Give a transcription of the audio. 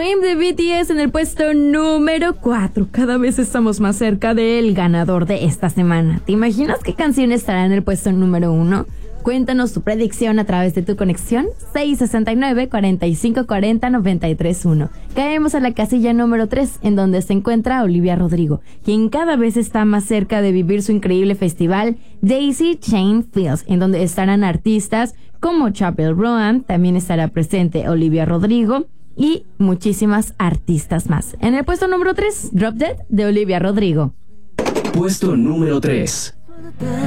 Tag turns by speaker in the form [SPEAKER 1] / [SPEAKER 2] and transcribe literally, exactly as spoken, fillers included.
[SPEAKER 1] Flame de B T S en el puesto número cuatro. Cada vez estamos más cerca del ganador de esta semana. ¿Te imaginas qué canción estará en el puesto número uno? Cuéntanos tu predicción a través de tu conexión seis sesenta y nueve, cuarenta y cinco cuarenta, noventa y tres uno. Caemos a la casilla número tres, en donde se encuentra Olivia Rodrigo, quien cada vez está más cerca de vivir su increíble festival Daisy Chain Fields, en donde estarán artistas como Chappell Roan, también estará presente Olivia Rodrigo y muchísimas artistas más. En el puesto número tres, Drop Dead de Olivia Rodrigo.
[SPEAKER 2] Puesto número tres.